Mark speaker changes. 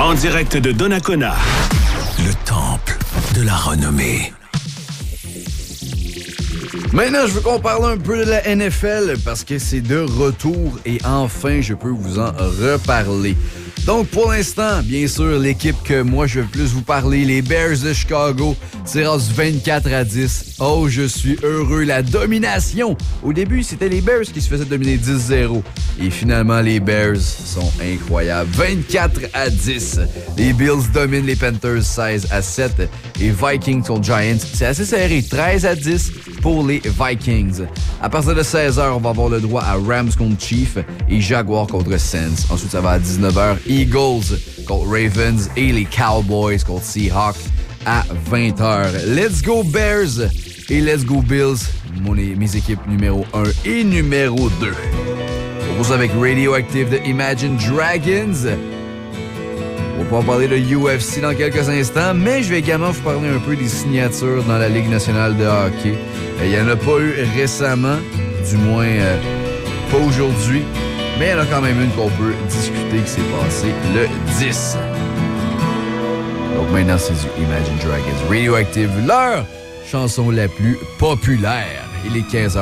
Speaker 1: En direct de Donnacona.
Speaker 2: Le temple de la renommée.
Speaker 3: Maintenant, je veux qu'on parle un peu de la NFL parce que c'est de retour et enfin, je peux vous en reparler. Donc, pour l'instant, bien sûr, l'équipe que moi, je veux plus vous parler, les Bears de Chicago, c'est rendu 24-10. Oh, je suis heureux. La domination. Au début, c'était les Bears qui se faisaient dominer 10-0. Et finalement, les Bears sont incroyables. 24-10. Les Bills dominent les Panthers 16-7. Et Vikings contre Giants, c'est assez serré. 13-10 pour les Vikings. À partir de 16h, on va avoir le droit à Rams contre Chiefs et Jaguars contre Saints. Ensuite, ça va à 19h. Eagles contre Ravens et les Cowboys contre Seahawks à 20h. Let's go Bears et let's go Bills, mes équipes numéro 1 et numéro 2. On pose avec Radioactive de Imagine Dragons. On va pas parler de UFC dans quelques instants, mais je vais également vous parler un peu des signatures dans la Ligue nationale de hockey. Il n'y en a pas eu récemment, du moins pas aujourd'hui. Mais il y en a quand même une qu'on peut discuter qui s'est passée le 10. Donc maintenant, c'est du Imagine Dragons Radioactive, leur chanson la plus populaire. Il est 15h.